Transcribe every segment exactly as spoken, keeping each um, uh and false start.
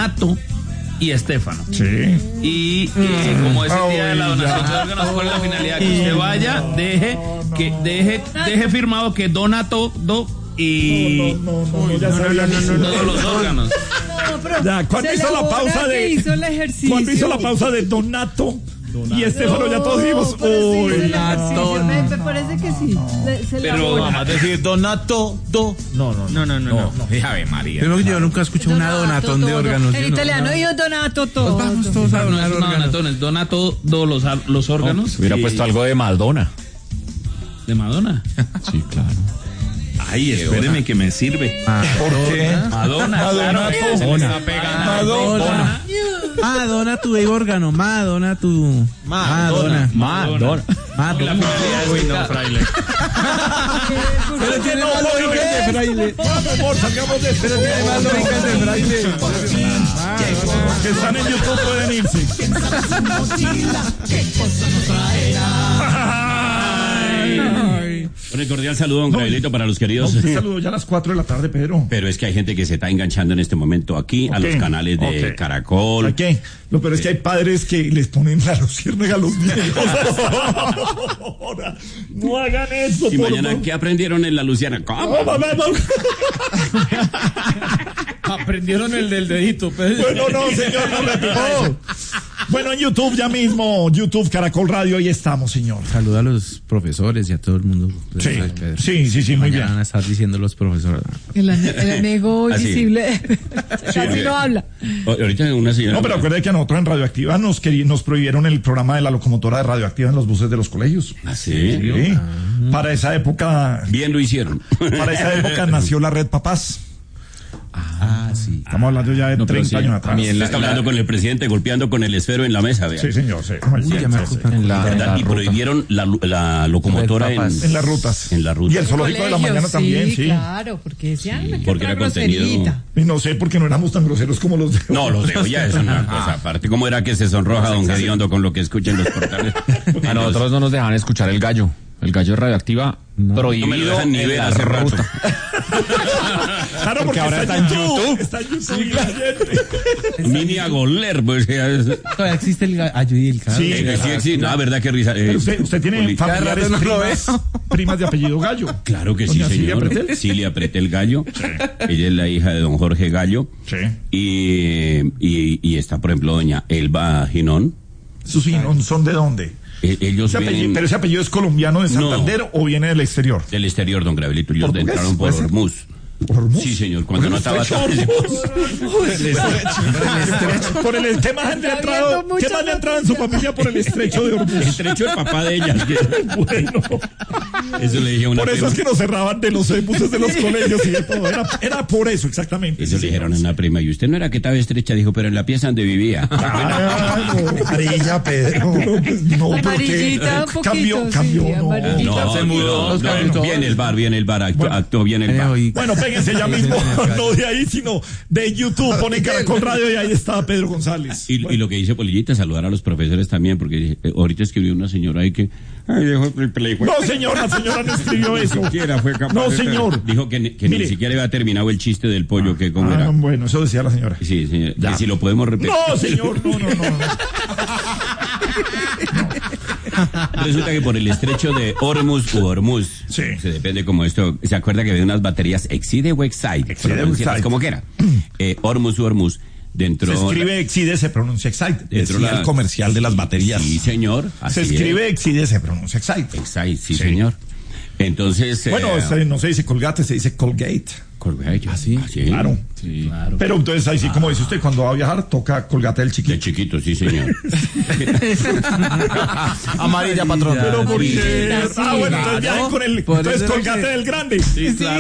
Donato y Estefano. Sí. Y eh, como es el día de la donación de órganos, ¿cuál es la finalidad? Que usted vaya, deje, que deje, deje firmado que Donato do y No, no, no, no, ya sabía que sí. todos los órganos. No, pero Ya, ¿cuándo hizo la pausa de hizo el ejercicio? ¿Cuándo hizo la pausa de Donato? Y Estefano, ya todos dijimos, pero sí hizo el uy, ejercicio. Me, me parece que sí. Le- se Pero elabora. vamos a decir Donato, do. No, no, no, no, no, no. Ave María. Pero yo nunca escuché una Donato, donatón de todo. órganos. En Yo no- italiano, yo donato todo. Pues vamos todos a No, no donar es una órganos. donatón, es Donato do los, los órganos. Hubiera y- puesto algo de Madonna. de Madonna. Sí, claro. Ay, espéreme que me sirve. ¿por qué? Madonna, Madonna, claro. se le le está pegando. Madonna. Ah, dona tu órgano, ma, dona tu. Madonna. Madonna. La finalidad es que cada- Pero tiene más lógica que fraile. Vamos, amor, salgamos de esto. Pero tiene más lógica que fraile. Que están en YouTube pueden irse. Ay. Un cordial saludo, don Gabrielito, para los queridos. Un saludo ya a las cuatro de la tarde, Pedro. Pero es que hay gente que se está enganchando en este momento aquí a Ok, los canales de ok. Caracol. ¿A qué? Lo peor es que hay padres que les ponen la luciérnaga a los niños. Ahora, no hagan eso, Y por mañana, favor. ¿qué aprendieron en la Luciana? ¿Cómo? No, mamá, no. Aprendieron el del dedito, Pedro. Bueno, no, señor, no repita eso. Bueno, en YouTube ya mismo, YouTube Caracol Radio, ahí estamos, señor. Saluda a los profesores y a todo el mundo. Sí, Ay, Pedro. sí, sí, sí, muy Mañana bien. van a estar diciendo los profesores. El, ane- el enemigo Así. visible. Casi sí. no habla. O- Ahorita una señora. No, pero acuérdate que a nosotros en Radioactiva nos, queri- nos prohibieron el programa de la locomotora de Radioactiva en los buses de los colegios. ¿Ah, sí? Sí. Para esa época, Bien lo hicieron. para esa época nació la Red Papás. Ah, sí. Estamos hablando ya de No, pero treinta sí, años a atrás. mí en Usted la- está hablando con el presidente, golpeando con el esfero en la mesa, vea. Sí, señor, sí. Uy, ya me Sí, sí. acuerdo. En la, en ¿Verdad? la Y ruta. prohibieron la, lu- la locomotora Red en, Papas. En las rutas. En las rutas. Y el zoológico de la Colegio, mañana también, sí. Claro, porque decían Sí, que porque otra era contenido- groserita. Y no sé por qué no éramos tan groseros como los de hoy. No, los de hoy ya es una cosa aparte. ¿Cómo era que se sonroja don Gediondo con lo que escucha en los portales? A nosotros no nos dejaban escuchar el gallo. El gallo de Radioactiva prohibido No me lo dejan ni en ver la hace rato. ruta. Claro, porque, ahora está, en YouTube. Está en YouTube y la gente. Mini a goler, pues. ya es- Todavía existe el gallo y el cabro. Sí, Eh, que sí existe. No, verdad que risa. eh, Pero usted, usted tiene Poli- familiares rato no lo primas, primas de apellido Gallo. Claro que sí, Doña Silvia señor. Pretel. Silvia Pretel Gallo. Ella es la hija de don Jorge Gallo. Sí. Y, y, y está, por ejemplo, doña Elba Ginón. ¿Sus hijos son de dónde? Eh, ellos Ese apellido- vienen ¿Pero ese apellido es colombiano de Santander o viene del exterior? del exterior, don Gravelito. Ellos ¿Portugués? entraron por ¿Puede ser? Hormuz. ¿Por Hormuz? Sí, señor. Cuando ¿Por no el estaba estrecho tan... Hormuz? Por el ¿qué más le ha entrado? viendo ¿Qué muchas más le ha entrado en su familia por el estrecho de El Hormuz? estrecho de papá de ellas. que- Bueno, Eso le dije a una por eso prima. es que nos cerraban de los buses de los colegios y de todo. Era, era por eso, exactamente. Eso Sí, le dijeron a señor. una prima. Y usted no era que estaba estrecha, dijo, pero en la pieza donde vivía. Ah, no, amarilla, Pedro. No, pues, no, porque Amarillita un poquito, cambió, sí, cambió, no. amarillita. No, se mudó, no, los no, cambió. viene el bar, viene el bar, actuó, actuó bien el Eh, bar. oí- Bueno, péguense ya mismo, no de ahí, sino de YouTube, ponen Caracol Radio y ahí está Pedro González. Y, y lo que dice Polillita, saludar a los profesores también, porque eh, ahorita escribió una señora ahí que... Ay, dejó el play. No, señor, la señora no escribió eso. Ni siquiera fue capaz No, de- señor. Dijo que, ni- que Mire. ni siquiera había terminado el chiste del pollo, que cómo Ah, era. bueno, eso decía la señora. Sí, señor, Ya. que si lo podemos repetir. No, señor, no, no, no. Resulta que por el estrecho de Hormuz u Hormuz, Sí. se depende como esto, se acuerda que había unas baterías Exide o Excite, Exide o pronunciadas Excite. como quiera, eh, Hormuz u Hormuz, dentro... Se escribe Exide, se pronuncia Excite. Dentro Decía la- el comercial de las baterías. Sí, señor. Se así es. escribe Exide, se pronuncia Excite. Excite, sí, Sí. señor. Entonces... Bueno, eh, este, no se dice Colgate, se dice Colgate. Colgate. ¿Ah, sí? Claro. Sí. Claro. Pero entonces ahí sí, como dice usted, cuando va a viajar, toca Colgate del De chiquito. chiquito, sí, señor. Amarilla, patrón. Pero ¿por Sí, qué? sí, Ah, bueno, entonces claro. viajen con el. Por Entonces eso Colgate que- del grande. Sí, claro.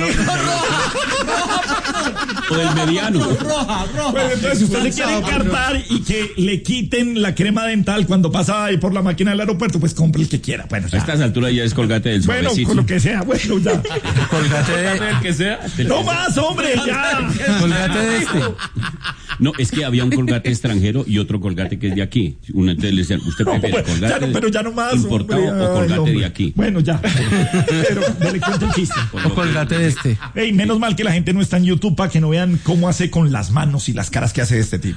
O del mediano. Pues entonces, si usted se quiere encartar y que le quiten la crema dental cuando pasa ahí por la máquina del aeropuerto, pues compre el que quiera. Bueno, A ya. estas alturas ya es Colgate del Bueno, suavecito. con lo que sea, bueno, ya. Colgate de, El que sea. No más, hombre, ya. colgate de este. No, es que había un Colgate extranjero y otro Colgate que es de aquí. Uno, entonces le decían, ¿usted No, prefiere pues, ya Colgate no, pero ya no más. importado hombre, o ay, Colgate hombre. de aquí? Bueno, ya. Pero dale cuenta el chiste. O colgate de este. Ey, menos mal que la gente no está en YouTube para que no vean cómo hace con las manos y las caras que hace este tipo.